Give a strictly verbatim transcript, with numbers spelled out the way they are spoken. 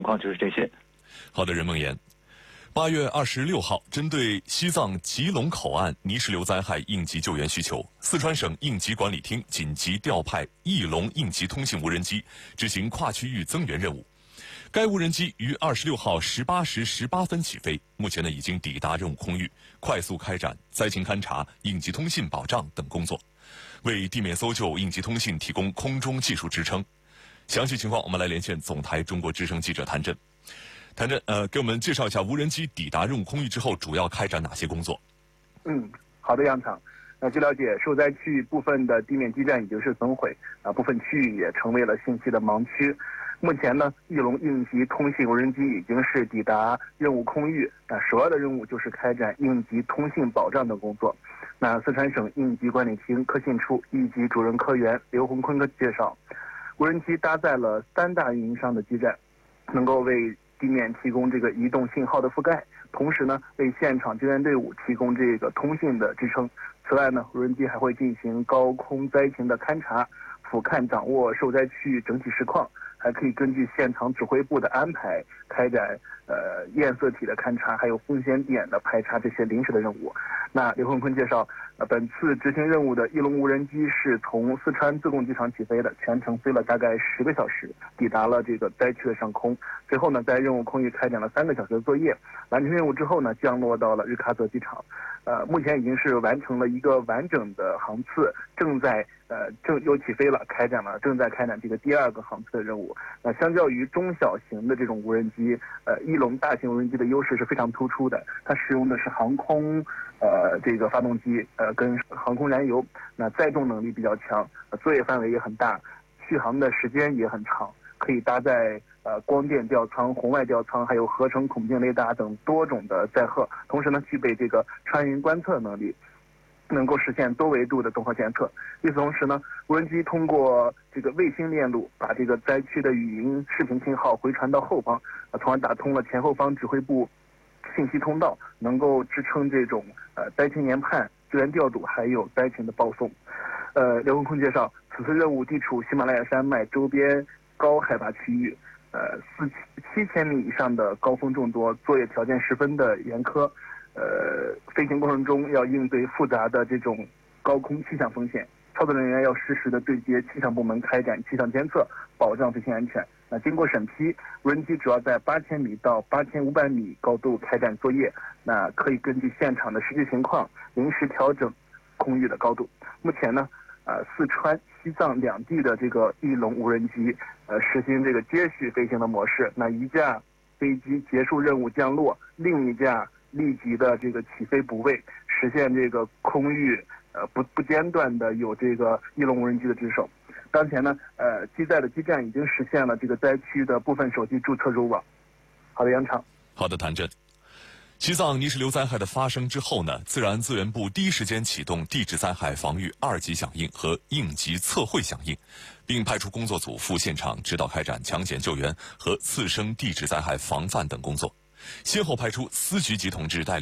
况就是这些。 好的，任梦岩。八月二十六号，针对西藏吉隆口岸泥石流灾害应急救援需求，四川省应急管理厅紧急调派翼龙应急通信无人机执行跨区域增援任务。该无人机于二十六号十八时十八分起飞，目前呢已经抵达任务空域，快速开展灾情勘察、应急通信保障等工作，为地面搜救、应急通信提供空中技术支撑。详细情况，我们来连线总台中国之声记者谭震。谭震，呃，给我们介绍一下无人机抵达任务空域之后，主要开展哪些工作？ 嗯，好的，杨厂。那据了解，受灾区域部分的地面基站已经是损毁，啊，部分区域也成为了信息的盲区。目前呢，翼龙应急通信无人机已经是抵达任务空域，那首要的任务就是开展应急通信保障的工作。那四川省应急管理厅科信处一级主任科员刘洪坤介绍，无人机搭载了三大运营商的基站，能够为地面提供这个移动信号的覆盖，同时呢，为现场救援队伍提供这个通信的支撑。此外呢，无人机还会进行高空灾情的勘察，俯瞰掌握受灾区域整体实况，还可以根据现场指挥部的安排，开展呃焰色体的勘察，还有风险点的排查这些临时的任务。那刘洪坤介绍，呃，本次执行任务的翼龙无人机是从四川自贡机场起飞的，全程飞了大概十个小时，抵达了这个灾区的上空。随后呢，在任务空域开展了三个小时的作业，完成任务之后呢，降落到了日喀则机场。呃，目前已经是完成了一个完整的航次，正在呃正又起飞了，开展了正在开展这个第二个航次的任务。那相较于中小型的这种无人机，呃，翼龙大型无人机的优势是非常突出的，它使用的是航空呃这个发动机，呃跟航空燃油，那载重能力比较强，呃、作业范围也很大，续航的时间也很长，可以搭载呃光电吊舱、红外吊舱，还有合成孔径雷达等多种的载荷，同时呢具备这个穿云观测能力，能够实现多维度的综合监测。与此同时呢，无人机通过这个卫星链路，把这个灾区的语音、视频信号回传到后方，呃，从而打通了前后方指挥部信息通道，能够支撑这种呃灾情研判、救援调度，还有灾情的报送。呃，刘洪坤介绍，此次任务地处喜马拉雅山脉周边高海拔区域，呃，四七千米以上的高峰众多，作业条件十分的严苛。呃，飞行过程中要应对复杂的这种高空气象风险，操作人员要实时的对接气象部门开展气象监测，保障飞行安全。那经过审批，无人机主要在八千米到八千五百米高度开展作业，那可以根据现场的实际情况临时调整空域的高度。目前呢，呃，四川、西藏两地的这个翼龙无人机，呃，实行这个接续飞行的模式。那一架飞机结束任务降落，另一架立即的这个起飞补位，实现这个空域呃不不间断的有这个翼龙无人机的值守。当前呢，呃，机载的基站已经实现了这个灾区的部分手机注册入网。好的，杨厂。 好的，谭震。西藏泥石流灾害的发生之后呢，自然资源部第一时间启动地质灾害防御二级响应和应急测绘响应，并派出工作组赴现场指导开展抢险救援和次生地质灾害防范等工作，先后派出司局级同志带领